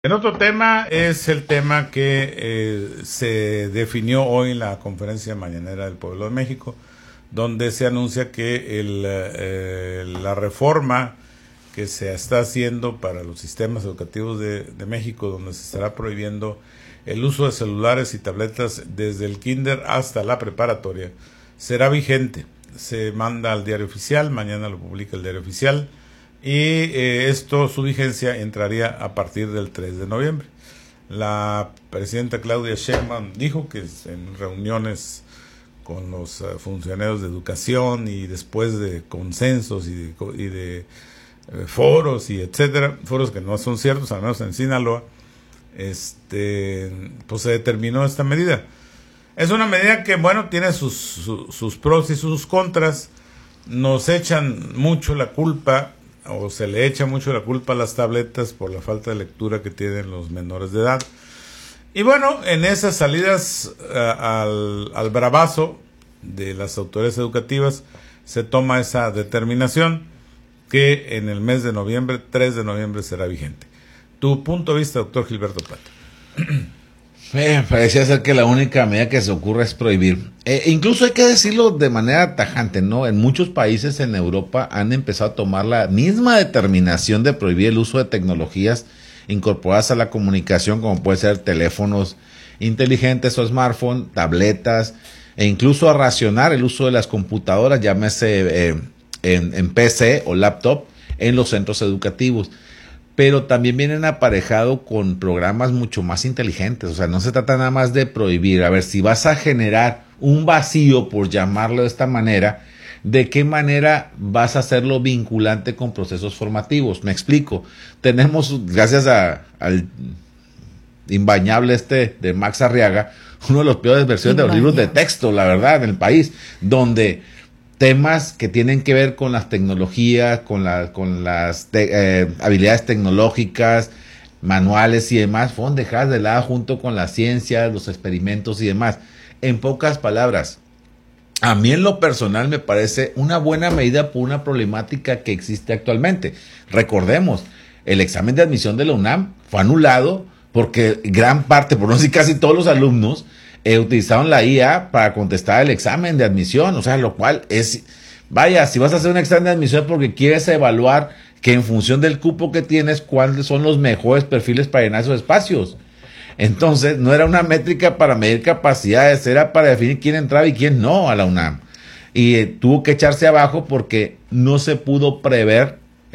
En otro tema es el tema que se definió hoy en la conferencia mañanera del Pueblo de México, donde se anuncia que la reforma que se está haciendo para los sistemas educativos de México, donde se estará prohibiendo el uso de celulares y tabletas desde el kinder hasta la preparatoria, será vigente. Se manda al Diario Oficial, mañana lo publica el Diario Oficial, y su vigencia entraría a partir del 3 de noviembre. La presidenta Claudia Sheinbaum dijo que en reuniones con los funcionarios de educación y después de consensos y de foros y etcétera, foros que no son ciertos, al menos en Sinaloa, pues se determinó esta medida. Es una medida que, bueno, tiene sus pros y sus contras. Nos echan mucho la culpa, o se le echa mucho la culpa a las tabletas por la falta de lectura que tienen los menores de edad. Y bueno, en esas salidas al bravazo de las autoridades educativas se toma esa determinación que en el mes de noviembre, 3 de noviembre, será vigente. Tu punto de vista, doctor Gilberto Plata. Parecía ser que la única medida que se ocurre es prohibir. Incluso hay que decirlo de manera tajante, ¿no? En muchos países en Europa han empezado a tomar la misma determinación de prohibir el uso de tecnologías incorporadas a la comunicación, como puede ser teléfonos inteligentes o smartphones, tabletas, e incluso a racionar el uso de las computadoras, llámese en PC o laptop, en los centros educativos. Pero también vienen aparejado con programas mucho más inteligentes. O sea, no se trata nada más de prohibir. A ver, si vas a generar un vacío, por llamarlo de esta manera, ¿de qué manera vas a hacerlo vinculante con procesos formativos? Me explico. Tenemos, gracias al imbañable de Max Arriaga, uno de los peores versiones de los libros de texto, la verdad, en el país, donde temas que tienen que ver con las tecnologías, con las habilidades tecnológicas, manuales y demás, fueron dejadas de lado junto con la ciencia, los experimentos y demás. En pocas palabras, a mí en lo personal me parece una buena medida por una problemática que existe actualmente. Recordemos, el examen de admisión de la UNAM fue anulado porque gran parte, por no decir casi todos los alumnos, utilizaron la IA para contestar el examen de admisión, o sea, lo cual es, vaya, si vas a hacer un examen de admisión es porque quieres evaluar que en función del cupo que tienes, cuáles son los mejores perfiles para llenar esos espacios. Entonces, no era una métrica para medir capacidades, era para definir quién entraba y quién no a la UNAM. Y tuvo que echarse abajo porque no se pudo prever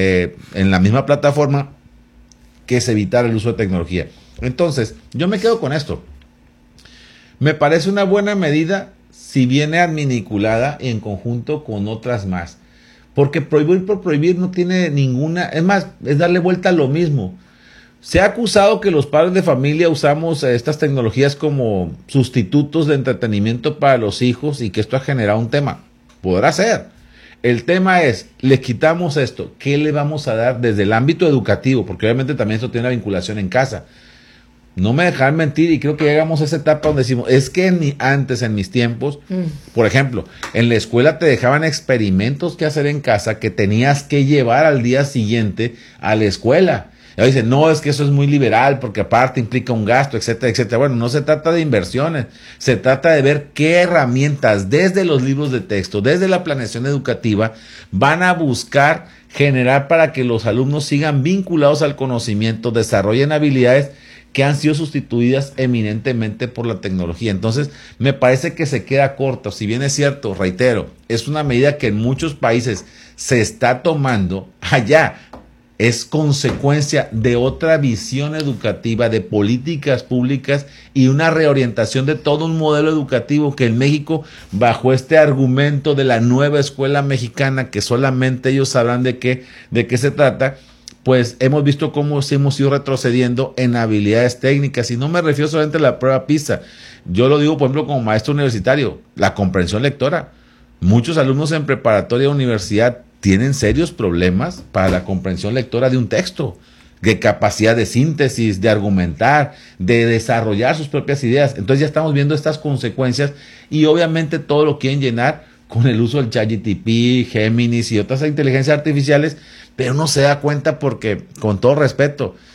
en la misma plataforma que se evitara el uso de tecnología. Entonces, yo me quedo con esto. Me parece una buena medida si viene adminiculada en conjunto con otras más. Porque prohibir por prohibir no tiene ninguna... Es más, es darle vuelta a lo mismo. Se ha acusado que los padres de familia usamos estas tecnologías como sustitutos de entretenimiento para los hijos y que esto ha generado un tema. Podrá ser. El tema es, le quitamos esto. ¿Qué le vamos a dar desde el ámbito educativo? Porque obviamente también esto tiene una vinculación en casa. No me dejan mentir y creo que llegamos a esa etapa donde decimos, es que antes, en mis tiempos, por ejemplo, en la escuela te dejaban experimentos que hacer en casa que tenías que llevar al día siguiente a la escuela. Y ahora dicen, no, es que eso es muy liberal porque aparte implica un gasto, etcétera, etcétera. Bueno, no se trata de inversiones, se trata de ver qué herramientas desde los libros de texto, desde la planeación educativa, van a buscar generar para que los alumnos sigan vinculados al conocimiento, desarrollen habilidades que han sido sustituidas eminentemente por la tecnología. Entonces, me parece que se queda corto. Si bien es cierto, reitero, es una medida que en muchos países se está tomando, allá es consecuencia de otra visión educativa, de políticas públicas y una reorientación de todo un modelo educativo que en México, bajo este argumento de la nueva escuela mexicana, que solamente ellos sabrán de qué se trata, pues hemos visto cómo hemos ido retrocediendo en habilidades técnicas. Y no me refiero solamente a la prueba PISA. Yo lo digo, por ejemplo, como maestro universitario, la comprensión lectora. Muchos alumnos en preparatoria e universidad tienen serios problemas para la comprensión lectora de un texto, de capacidad de síntesis, de argumentar, de desarrollar sus propias ideas. Entonces ya estamos viendo estas consecuencias y obviamente todo lo quieren llenar con el uso del ChatGPT, Géminis y otras inteligencias artificiales, pero no se da cuenta porque, con todo respeto,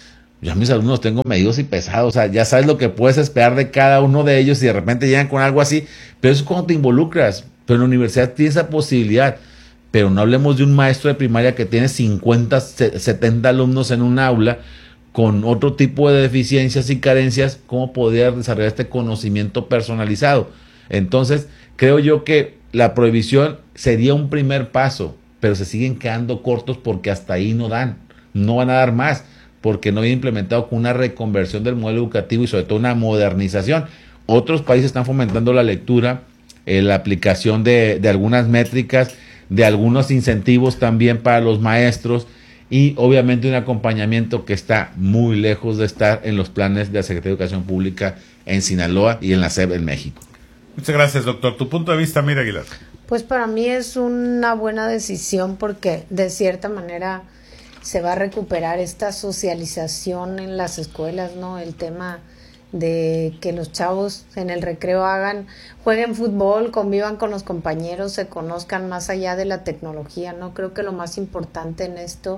Yo a mis alumnos los tengo medidos y pesados, o sea, ya sabes lo que puedes esperar de cada uno de ellos y de repente llegan con algo así, pero eso es cuando te involucras, pero en la universidad tienes esa posibilidad, pero no hablemos de un maestro de primaria que tiene 50, 70 alumnos en un aula con otro tipo de deficiencias y carencias, ¿cómo poder desarrollar este conocimiento personalizado? Entonces, creo yo que la prohibición sería un primer paso, pero se siguen quedando cortos porque hasta ahí no dan, no van a dar más, porque no había implementado con una reconversión del modelo educativo y sobre todo una modernización. Otros países están fomentando la lectura, la aplicación de algunas métricas, de algunos incentivos también para los maestros y obviamente un acompañamiento que está muy lejos de estar en los planes de la Secretaría de Educación Pública en Sinaloa y en la SEP en México. Muchas gracias, doctor. Tu punto de vista, Mira Aguilar. Pues para mí es una buena decisión porque de cierta manera se va a recuperar esta socialización en las escuelas, ¿no? El tema de que los chavos en el recreo jueguen fútbol, convivan con los compañeros, se conozcan más allá de la tecnología, ¿no? Creo que lo más importante en esto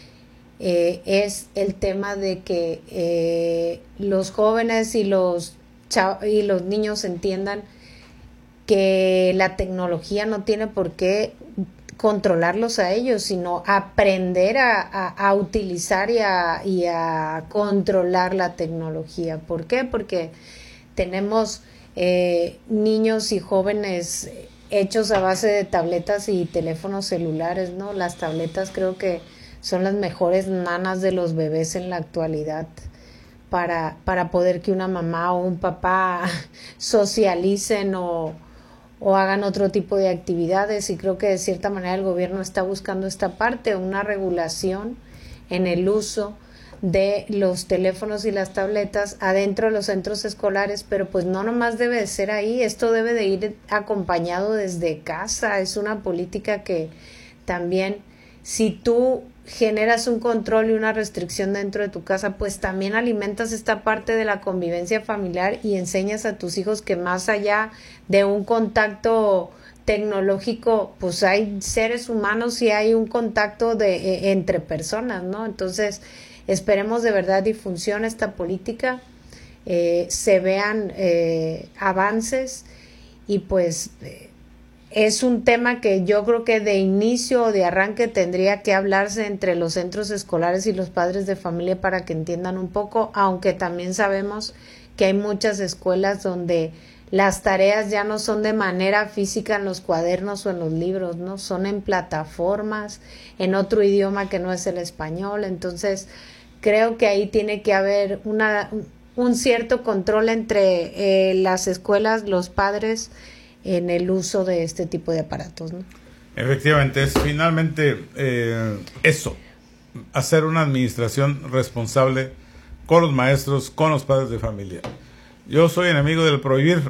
es el tema de que los jóvenes y los niños entiendan que la tecnología no tiene por qué controlarlos a ellos, sino aprender a utilizar y a controlar la tecnología. ¿Por qué? Porque tenemos niños y jóvenes hechos a base de tabletas y teléfonos celulares, ¿no? Las tabletas creo que son las mejores nanas de los bebés en la actualidad para poder que una mamá o un papá socialicen o hagan otro tipo de actividades, y creo que de cierta manera el gobierno está buscando esta parte, una regulación en el uso de los teléfonos y las tabletas adentro de los centros escolares, pero pues no nomás debe de ser ahí, esto debe de ir acompañado desde casa, es una política que también, si tú generas un control y una restricción dentro de tu casa, pues también alimentas esta parte de la convivencia familiar y enseñas a tus hijos que más allá de un contacto tecnológico, pues hay seres humanos y hay un contacto entre personas, ¿no? Entonces, esperemos de verdad y funcione esta política, se vean avances y pues es un tema que yo creo que de inicio o de arranque tendría que hablarse entre los centros escolares y los padres de familia para que entiendan un poco, aunque también sabemos que hay muchas escuelas donde las tareas ya no son de manera física en los cuadernos o en los libros, ¿no? Son en plataformas, en otro idioma que no es el español. Entonces, creo que ahí tiene que haber un cierto control entre las escuelas, los padres, en el uso de este tipo de aparatos, ¿no? Efectivamente, es finalmente eso, hacer una administración responsable con los maestros, con los padres de familia. Yo soy enemigo del prohibir,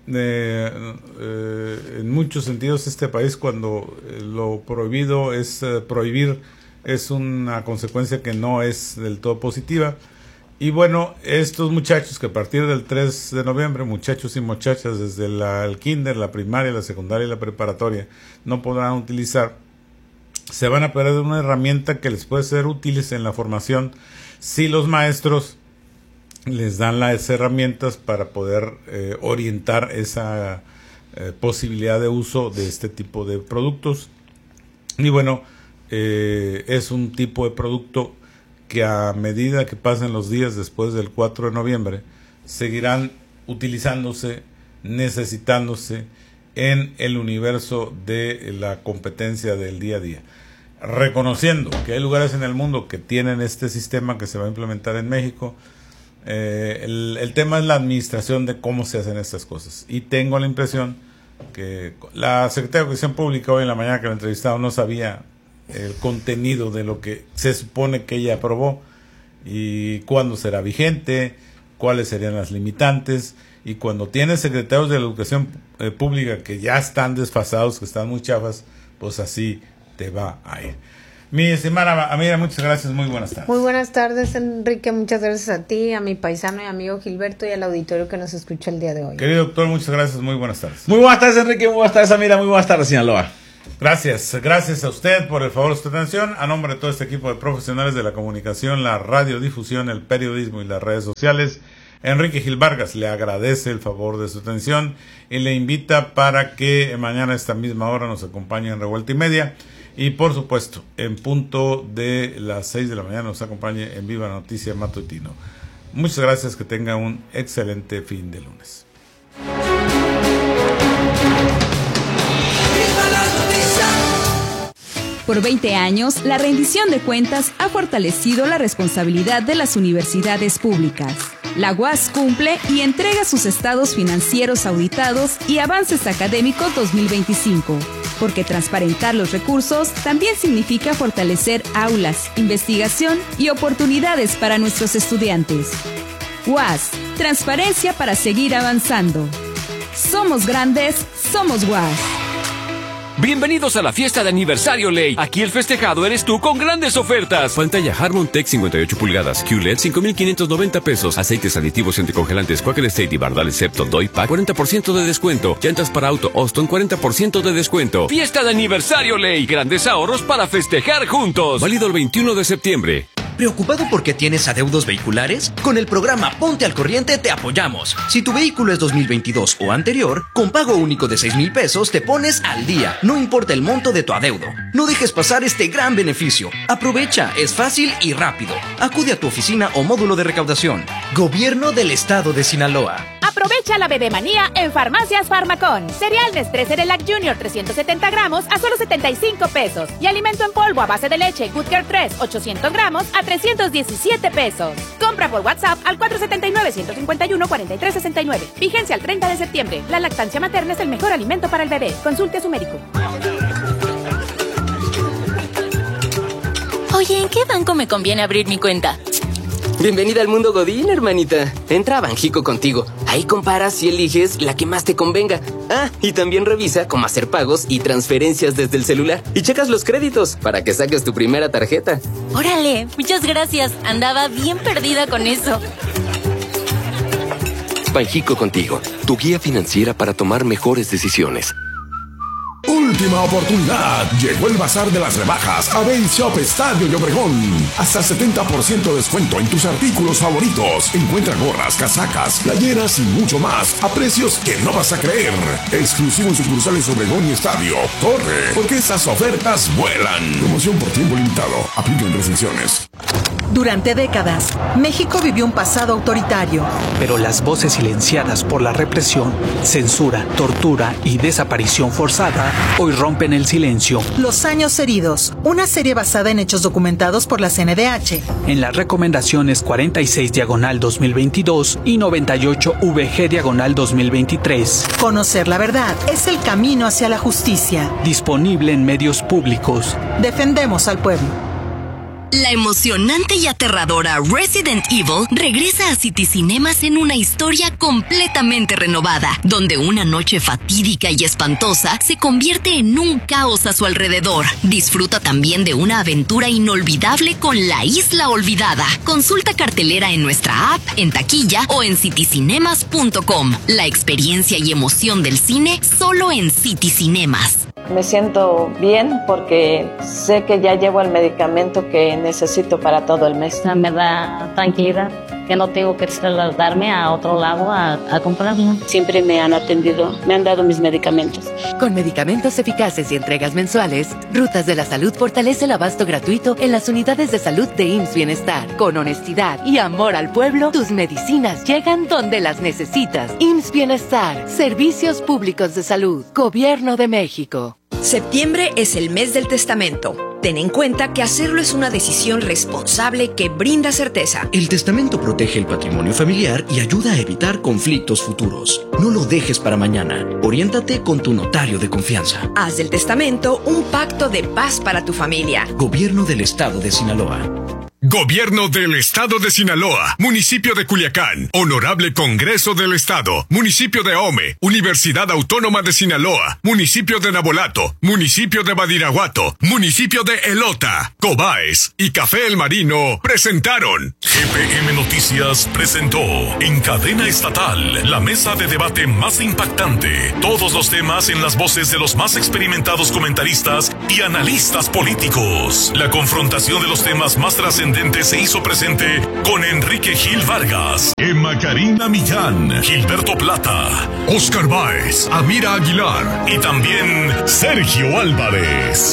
en muchos sentidos este país, cuando lo prohibido es prohibir, es una consecuencia que no es del todo positiva. Y bueno, estos muchachos que a partir del 3 de noviembre, muchachos y muchachas desde el kinder, la primaria, la secundaria y la preparatoria, no podrán utilizar, se van a perder una herramienta que les puede ser útil en la formación si los maestros les dan las herramientas para poder orientar esa posibilidad de uso de este tipo de productos. Y bueno, es un tipo de producto que a medida que pasen los días después del 4 de noviembre, seguirán utilizándose, necesitándose en el universo de la competencia del día a día. Reconociendo que hay lugares en el mundo que tienen este sistema que se va a implementar en México, el tema es la administración de cómo se hacen estas cosas. Y tengo la impresión que la Secretaría de Educación Pública hoy en la mañana que la entrevistaba no sabía el contenido de lo que se supone que ella aprobó y cuándo será vigente, cuáles serían las limitantes, y cuando tienes secretarios de la educación pública que ya están desfasados, que están muy chafas, pues así te va a ir. Mi estimada amiga, muchas gracias, muy buenas tardes. Muy buenas tardes, Enrique, muchas gracias a ti, a mi paisano y amigo Gilberto y al auditorio que nos escucha el día de hoy. Querido doctor, muchas gracias, muy buenas tardes. Muy buenas tardes, Enrique, muy buenas tardes, Amira, muy buenas tardes, Sinaloa. Gracias a usted por el favor de su atención. A nombre de todo este equipo de profesionales de la comunicación, la radiodifusión, el periodismo y las redes sociales, Enrique Gil Vargas le agradece el favor de su atención y le invita para que mañana a esta misma hora nos acompañe en Revuelta y Media y por supuesto en punto de las 6 de la mañana nos acompañe en Viva Noticia Matutino. Muchas gracias, que tenga un excelente fin de lunes. Por 20 años, la rendición de cuentas ha fortalecido la responsabilidad de las universidades públicas. La UAS cumple y entrega sus estados financieros auditados y avances académicos 2025, porque transparentar los recursos también significa fortalecer aulas, investigación y oportunidades para nuestros estudiantes. UAS, transparencia para seguir avanzando. Somos grandes, somos UAS. Bienvenidos a la fiesta de aniversario Ley. Aquí el festejado eres tú con grandes ofertas. Pantalla Harmon Tech 58 pulgadas, QLED 5,590 pesos. Aceites aditivos y anticongelantes Quaker State y Bardal Septon Doy Pack 40% de descuento. Llantas para auto Austin 40% de descuento. Fiesta de aniversario Ley. Grandes ahorros para festejar juntos. Válido el 21 de septiembre. ¿Preocupado porque tienes adeudos vehiculares? Con el programa Ponte al Corriente te apoyamos. Si tu vehículo es 2022 o anterior, con pago único de 6,000 pesos te pones al día. No importa el monto de tu adeudo. No dejes pasar este gran beneficio. Aprovecha, es fácil y rápido. Acude a tu oficina o módulo de recaudación. Gobierno del Estado de Sinaloa. Aprovecha la bebemanía en Farmacias Farmacón. Cereal Nestlé Cerelac Junior 370 gramos a solo 75 pesos. Y alimento en polvo a base de leche Good Care 3 800 gramos a 317 pesos. Compra por WhatsApp al 479-151-4369. Vigencia al 30 de septiembre. La lactancia materna es el mejor alimento para el bebé. Consulte a su médico. Oye, ¿en qué banco me conviene abrir mi cuenta? Bienvenida al mundo Godín, hermanita. Entra a Banjico Contigo. Ahí comparas y eliges la que más te convenga. Ah, y también revisa cómo hacer pagos y transferencias desde el celular. Y checas los créditos para que saques tu primera tarjeta. ¡Órale! Muchas gracias. Andaba bien perdida con eso. Banjico Contigo, tu guía financiera para tomar mejores decisiones. Última oportunidad. Llegó el bazar de las rebajas a Base Shop Estadio de Obregón. Hasta 70% de descuento en tus artículos favoritos. Encuentra gorras, casacas, playeras y mucho más a precios que no vas a creer. Exclusivo en sucursales Obregón y Estadio. Corre, porque estas ofertas vuelan. Promoción por tiempo limitado. Aplican restricciones. Durante décadas, México vivió un pasado autoritario. Pero las voces silenciadas por la represión, censura, tortura y desaparición forzada hoy rompen el silencio. Los años heridos, una serie basada en hechos documentados por la CNDH. En las recomendaciones 46/2022 y 98/VG/2023. Conocer la verdad es el camino hacia la justicia. Disponible en medios públicos. Defendemos al pueblo. La emocionante y aterradora Resident Evil regresa a City Cinemas en una historia completamente renovada, donde una noche fatídica y espantosa se convierte en un caos a su alrededor. Disfruta también de una aventura inolvidable con La Isla Olvidada. Consulta cartelera en nuestra app, en taquilla o en citycinemas.com. La experiencia y emoción del cine solo en City Cinemas. Me siento bien porque sé que ya llevo el medicamento que necesito para todo el mes. Me da tranquilidad que no tengo que trasladarme a otro lado a comprarlo. Siempre me han atendido, me han dado mis medicamentos. Con medicamentos eficaces y entregas mensuales, Rutas de la Salud fortalece el abasto gratuito en las unidades de salud de IMSS Bienestar. Con honestidad y amor al pueblo, tus medicinas llegan donde las necesitas. IMSS Bienestar, Servicios Públicos de Salud, Gobierno de México. Septiembre es el mes del testamento. Ten en cuenta que hacerlo es una decisión responsable que brinda certeza. El testamento protege el patrimonio familiar y ayuda a evitar conflictos futuros. No lo dejes para mañana. Oriéntate con tu notario de confianza. Haz del testamento un pacto de paz para tu familia. Gobierno del Estado de Sinaloa. Gobierno del Estado de Sinaloa, Municipio de Culiacán, Honorable Congreso del Estado, Municipio de Ahome, Universidad Autónoma de Sinaloa, Municipio de Nabolato, Municipio de Badiraguato, Municipio de Elota, Cobaes y Café El Marino presentaron. GPM Noticias presentó en cadena estatal la mesa de debate más impactante. Todos los temas en las voces de los más experimentados comentaristas y analistas políticos. La confrontación de los temas más trascendentes se hizo presente con Enrique Gil Vargas, Emma Karina Millán, Gilberto Plata, Oscar Báez, Amira Aguilar y también Sergio Álvarez.